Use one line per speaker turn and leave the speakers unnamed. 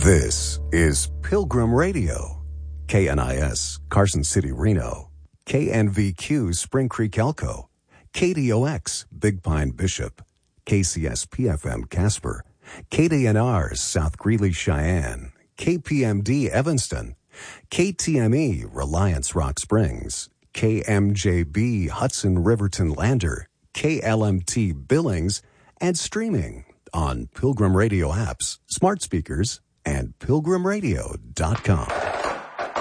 This is Pilgrim Radio, KNIS, Carson City, Reno, KNVQ, Spring Creek, Elko, KDOX, Big Pine, Bishop, KCSP-FM, Casper, KDNR, South Greeley, Cheyenne, KPMD, Evanston, KTME, Reliance, Rock Springs, KMJB, Hudson, Riverton, Lander, KLMT, Billings, and streaming on Pilgrim Radio apps, smart speakers, and pilgrimradio.com.